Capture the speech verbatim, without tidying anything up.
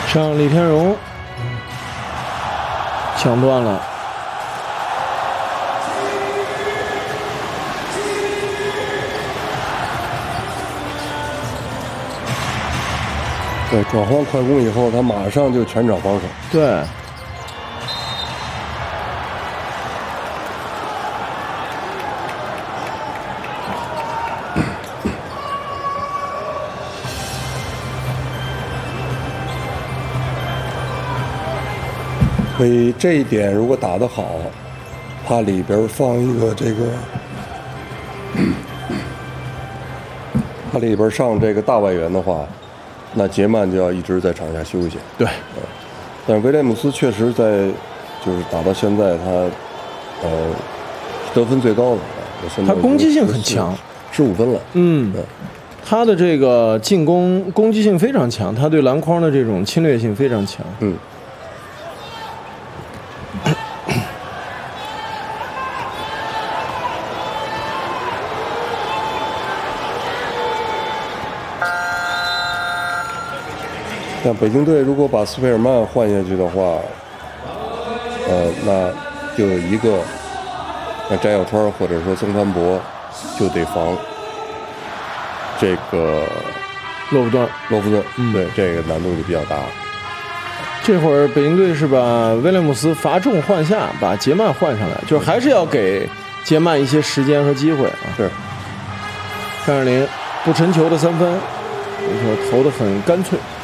上李天荣抢断了。 对，转换快攻以后，他马上就全场防守。 对。 所以这一点如果打得好，他里边放一个这个，他里边上这个大外援的话，那杰曼就要一直在场下休息。 对， 呃、但是威廉姆斯确实在，就是打到现在他，呃，得分最高的，现在他攻击性很强， 十五分了。 嗯，他的这个进攻攻击性非常强，他对篮筐的这种侵略性非常强。 嗯。像北京队如果把斯佩尔曼换下去的话，呃，那就有一个，那翟小川或者说曾凡博就得防这个洛夫顿。 洛夫顿， 嗯， 对，这个难度就比较大。 这会儿北京队是把威廉姆斯罚重换下，把杰曼换上来，就是还是要给杰曼一些时间和机会啊。 是， 三二零不沉球的三分，投得很干脆。